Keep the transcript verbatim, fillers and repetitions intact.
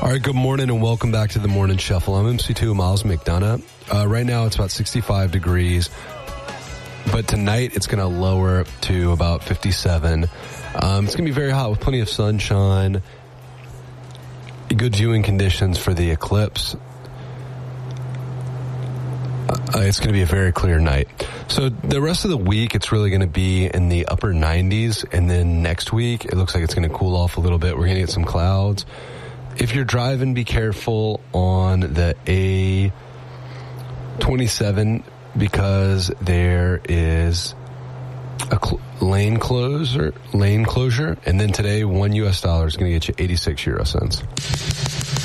All right, good morning and welcome back to the Morning Shuffle. I'm M C two, Miles McDonough. Uh, right now it's about sixty-five degrees, but tonight it's going to lower to about fifty-seven. Um, it's going to be very hot with plenty of sunshine, good viewing conditions for the eclipse. Uh, it's going to be a very clear night. So the rest of the week, it's really going to be in the upper nineties, and then next week, it looks like it's going to cool off a little bit. We're going to get some clouds. If you're driving, be careful on the A twenty-seven because there is a cl- lane closer, lane closure, and then today one U S dollar is going to get you eighty-six euro cents.